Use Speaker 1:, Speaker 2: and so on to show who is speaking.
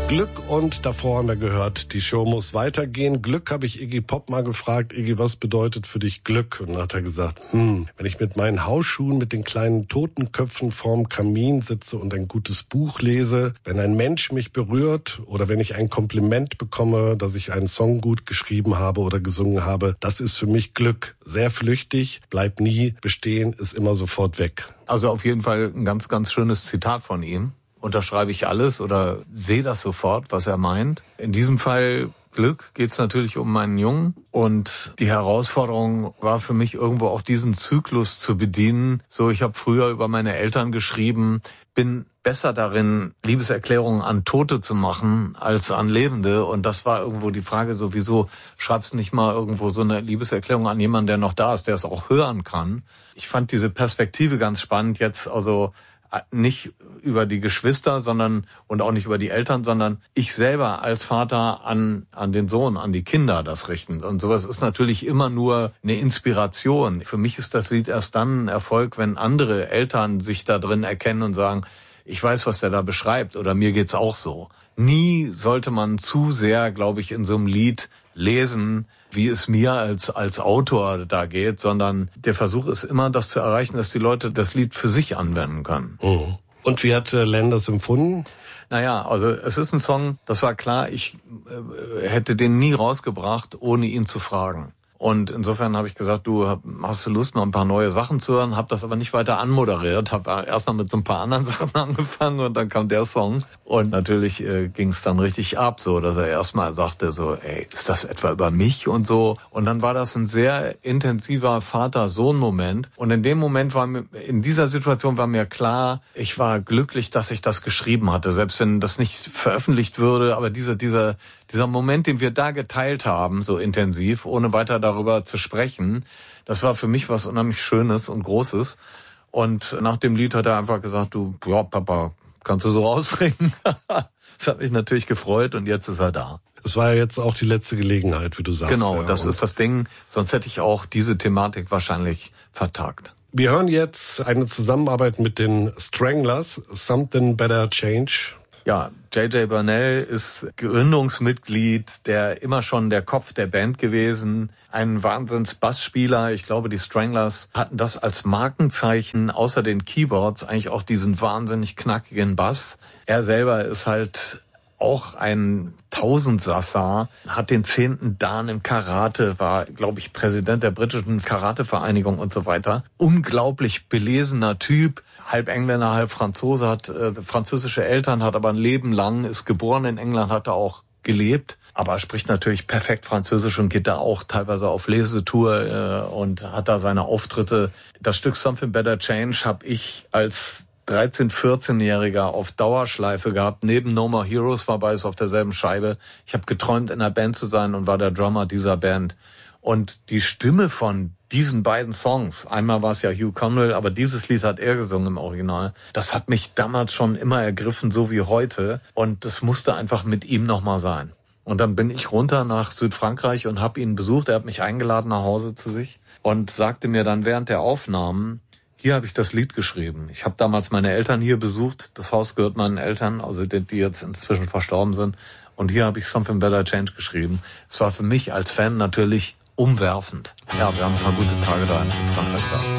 Speaker 1: Glück und davor haben wir gehört, die Show muss weitergehen. Glück habe ich Iggy Pop mal gefragt, Iggy, was bedeutet für dich Glück? Und dann hat er gesagt, wenn ich mit meinen Hausschuhen mit den kleinen Totenköpfen vorm Kamin sitze und ein gutes Buch lese, wenn ein Mensch mich berührt oder wenn ich ein Kompliment bekomme, dass ich einen Song gut geschrieben habe oder gesungen habe, das ist für mich Glück. Sehr flüchtig, bleibt nie bestehen, ist immer sofort weg.
Speaker 2: Also auf jeden Fall ein ganz, ganz schönes Zitat von ihm. Unterschreibe ich alles oder sehe das sofort, was er meint. In diesem Fall Glück geht es natürlich um meinen Jungen. Und die Herausforderung war für mich irgendwo auch diesen Zyklus zu bedienen. So, ich habe früher über meine Eltern geschrieben, bin besser darin, Liebeserklärungen an Tote zu machen als an Lebende. Und das war irgendwo die Frage, so wieso schreibst du nicht mal irgendwo so eine Liebeserklärung an jemanden, der noch da ist, der es auch hören kann. Ich fand diese Perspektive ganz spannend jetzt, also nicht über die Geschwister, und auch nicht über die Eltern, sondern ich selber als Vater an den Sohn, an die Kinder das richten. Und sowas ist natürlich immer nur eine Inspiration. Für mich ist das Lied erst dann ein Erfolg, wenn andere Eltern sich da drin erkennen und sagen, ich weiß, was der da beschreibt oder mir geht's auch so. Nie sollte man zu sehr, glaube ich, in so einem Lied lesen, wie es mir als Autor da geht, sondern der Versuch ist immer, das zu erreichen, dass die Leute das Lied für sich anwenden können.
Speaker 1: Oh. Und wie hat Len das empfunden?
Speaker 2: Naja, also es ist ein Song, das war klar, ich hätte den nie rausgebracht, ohne ihn zu fragen. Und insofern habe ich gesagt, du hast du Lust, noch ein paar neue Sachen zu hören, habe das aber nicht weiter anmoderiert, habe erstmal mit so ein paar anderen Sachen angefangen und dann kam der Song. Und natürlich ging es dann richtig ab, so dass er erstmal sagte so, ey, ist das etwa über mich und so. Und dann war das ein sehr intensiver Vater-Sohn-Moment. Und in dem Moment in dieser Situation war mir klar, ich war glücklich, dass ich das geschrieben hatte, selbst wenn das nicht veröffentlicht würde. Aber dieser Moment, den wir da geteilt haben, so intensiv, ohne weiter darüber zu sprechen, das war für mich was unheimlich Schönes und Großes. Und nach dem Lied hat er einfach gesagt, du, ja, Papa, kannst du so rausbringen? Das hat mich natürlich gefreut und jetzt ist er da.
Speaker 1: Es war ja jetzt auch die letzte Gelegenheit, wie du sagst.
Speaker 2: Genau,
Speaker 1: ja,
Speaker 2: das ist das Ding. Sonst hätte ich auch diese Thematik wahrscheinlich vertagt.
Speaker 1: Wir hören jetzt eine Zusammenarbeit mit den Stranglers, Something Better Change.
Speaker 2: Ja, J.J. Burnell ist Gründungsmitglied, der immer schon der Kopf der Band gewesen, ein Wahnsinns-Bassspieler. Ich glaube, die Stranglers hatten das als Markenzeichen, außer den Keyboards, eigentlich auch diesen wahnsinnig knackigen Bass. Er selber ist halt auch ein Tausendsassa, hat den 10. Dan im Karate, war, glaube ich, Präsident der britischen Karatevereinigung und so weiter. Unglaublich belesener Typ. Halb Engländer, halb Franzose, hat französische Eltern, hat aber ein Leben lang, ist geboren in England, hat da auch gelebt, aber spricht natürlich perfekt Französisch und geht da auch teilweise auf Lesetour und hat da seine Auftritte. Das Stück Something Better Change habe ich als 13-, 14-Jähriger auf Dauerschleife gehabt. Neben No More Heroes war beides auf derselben Scheibe. Ich habe geträumt, in einer Band zu sein und war der Drummer dieser Band. Und die Stimme von diesen beiden Songs, einmal war es ja Hugh Connell, aber dieses Lied hat er gesungen im Original, das hat mich damals schon immer ergriffen, so wie heute. Und das musste einfach mit ihm nochmal sein. Und dann bin ich runter nach Südfrankreich und habe ihn besucht. Er hat mich eingeladen nach Hause zu sich und sagte mir dann während der Aufnahmen, hier habe ich das Lied geschrieben. Ich habe damals meine Eltern hier besucht. Das Haus gehört meinen Eltern, also die jetzt inzwischen verstorben sind. Und hier habe ich Something Better Change geschrieben. Es war für mich als Fan natürlich umwerfend. Ja, wir haben ein paar gute Tage da in Frankreich gehabt.